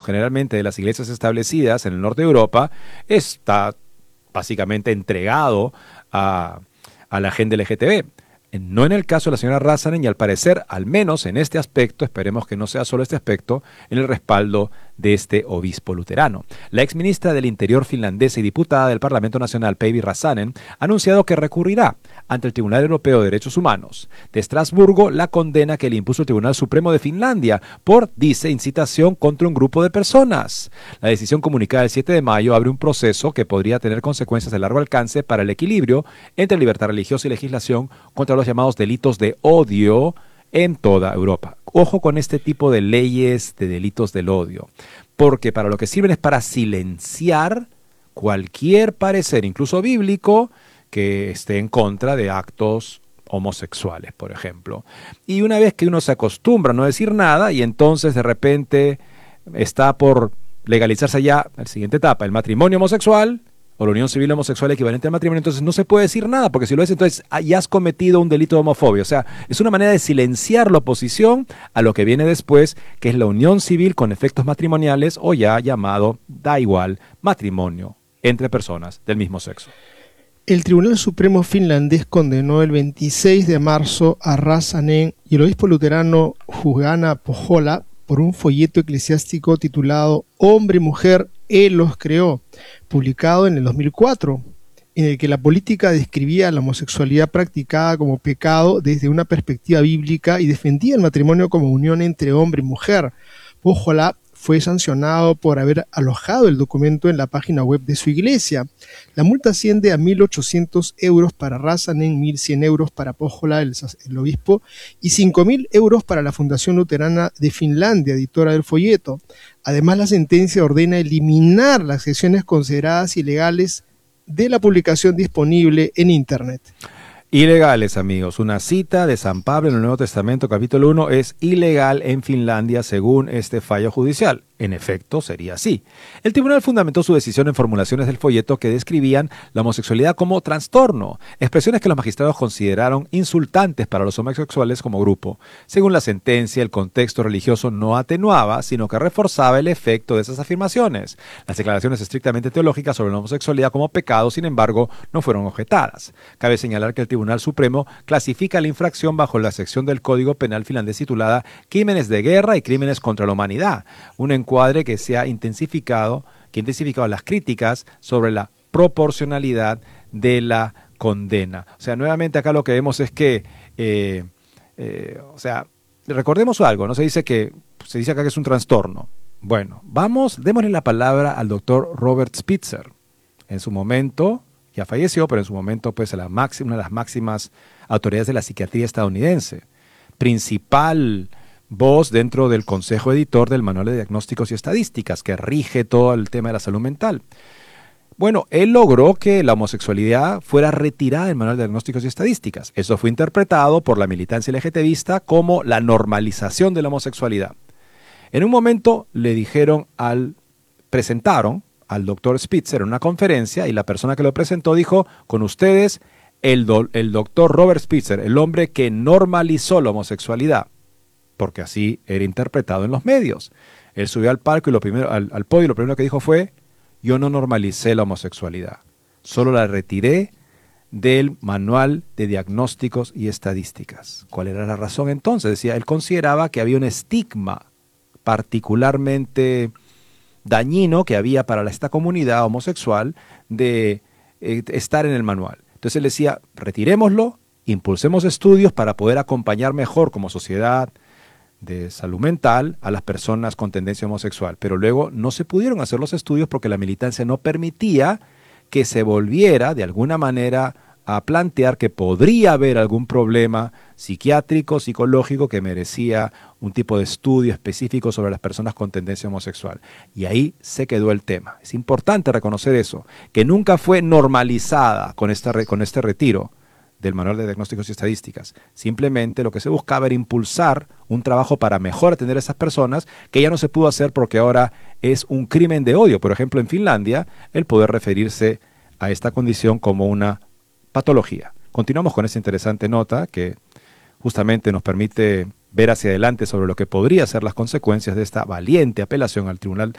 generalmente de las iglesias establecidas en el norte de Europa, está básicamente entregado a la agenda LGTB. No en el caso de la señora Räsänen, y al parecer, al menos en este aspecto, esperemos que no sea solo este aspecto, en el respaldo de este obispo luterano. La exministra del Interior finlandesa y diputada del Parlamento Nacional, Päivi Räsänen, ha anunciado que recurrirá ante el Tribunal Europeo de Derechos Humanos de Estrasburgo la condena que le impuso el Tribunal Supremo de Finlandia por, dice, incitación contra un grupo de personas. La decisión comunicada el 7 de mayo abre un proceso que podría tener consecuencias de largo alcance para el equilibrio entre libertad religiosa y legislación contra los llamados delitos de odio en toda Europa. Ojo con este tipo de leyes de delitos del odio, porque para lo que sirven es para silenciar cualquier parecer, incluso bíblico, que esté en contra de actos homosexuales, por ejemplo. Y una vez que uno se acostumbra a no decir nada y entonces de repente está por legalizarse ya la siguiente etapa, el matrimonio homosexual, o la unión civil homosexual equivalente al matrimonio, entonces no se puede decir nada, porque si lo es, entonces ya has cometido un delito de homofobia. O sea, es una manera de silenciar la oposición a lo que viene después, que es la unión civil con efectos matrimoniales, o ya llamado, da igual, matrimonio entre personas del mismo sexo. El Tribunal Supremo finlandés condenó el 26 de marzo a Räsänen y el obispo luterano Juhana Pohjola por un folleto eclesiástico titulado Hombre y Mujer, Él los creó, publicado en el 2004, en el que la política describía la homosexualidad practicada como pecado desde una perspectiva bíblica y defendía el matrimonio como unión entre hombre y mujer. Pohjola fue sancionado por haber alojado el documento en la página web de su iglesia. La multa asciende a 1.800 euros para Räsänen, 1.100 euros para Pohjola, el obispo, y 5.000 euros para la Fundación Luterana de Finlandia, editora del folleto. Además, la sentencia ordena eliminar las secciones consideradas ilegales de la publicación disponible en Internet. Ilegales, amigos. Una cita de San Pablo en el Nuevo Testamento, capítulo 1, es ilegal en Finlandia según este fallo judicial. En efecto, sería así. El tribunal fundamentó su decisión en formulaciones del folleto que describían la homosexualidad como trastorno, expresiones que los magistrados consideraron insultantes para los homosexuales como grupo. Según la sentencia, el contexto religioso no atenuaba, sino que reforzaba el efecto de esas afirmaciones. Las declaraciones estrictamente teológicas sobre la homosexualidad como pecado, sin embargo, no fueron objetadas. Cabe señalar que el Tribunal Supremo clasifica la infracción bajo la sección del Código Penal finlandés titulada Crímenes de guerra y crímenes contra la humanidad, un encuadre que ha intensificado las críticas sobre la proporcionalidad de la condena. O sea, nuevamente acá lo que vemos es que, recordemos algo, ¿no? Se dice acá que es un trastorno. Bueno, démosle la palabra al doctor Robert Spitzer. En su momento, ya falleció, pero en su momento, pues, una de las máximas autoridades de la psiquiatría estadounidense. Principal voz dentro del consejo editor del Manual de Diagnósticos y Estadísticas, que rige todo el tema de la salud mental. Bueno, él logró que la homosexualidad fuera retirada del Manual de Diagnósticos y Estadísticas. Eso fue interpretado por la militancia LGTBista como la normalización de la homosexualidad. En un momento presentaron al doctor Spitzer en una conferencia y la persona que lo presentó dijo, con ustedes, el doctor Robert Spitzer, el hombre que normalizó la homosexualidad, porque así era interpretado en los medios. Él subió al palco y al podio y lo primero que dijo fue, yo no normalicé la homosexualidad, solo la retiré del Manual de Diagnósticos y Estadísticas. ¿Cuál era la razón entonces? Decía, él consideraba que había un estigma particularmente dañino que había para esta comunidad homosexual de estar en el manual. Entonces él decía, retirémoslo, impulsemos estudios para poder acompañar mejor como sociedad de salud mental a las personas con tendencia homosexual. Pero luego no se pudieron hacer los estudios porque la militancia no permitía que se volviera de alguna manera a plantear que podría haber algún problema psiquiátrico, psicológico que merecía un tipo de estudio específico sobre las personas con tendencia homosexual. Y ahí se quedó el tema. Es importante reconocer eso, que nunca fue normalizada con este retiro del Manual de Diagnósticos y Estadísticas. Simplemente lo que se buscaba era impulsar un trabajo para mejor atender a esas personas, que ya no se pudo hacer porque ahora es un crimen de odio. Por ejemplo, en Finlandia, el poder referirse a esta condición como una patología. Continuamos con esta interesante nota que justamente nos permite ver hacia adelante sobre lo que podría ser las consecuencias de esta valiente apelación al Tribunal